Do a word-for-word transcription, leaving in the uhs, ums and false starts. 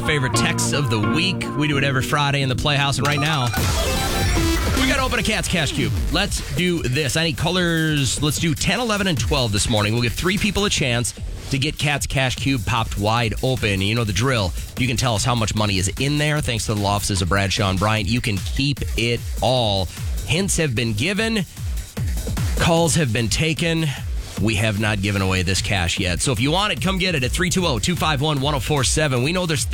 favorite texts of the week. We do it every Friday in the Playhouse, and right now, we got to open a Cat's Cash Cube. Let's do this. I need colors. Let's do ten, eleven, and twelve this morning. We'll give three people a chance to get Cat's Cash Cube popped wide open. You know the drill. You can tell us how much money is in there. Thanks to the law offices of Bradshaw and Bryant, you can keep it all. Hints have been given. Calls have been taken. We have not given away this cash yet. So if you want it, come get it at three two zero, two five one, one zero four seven. We know there's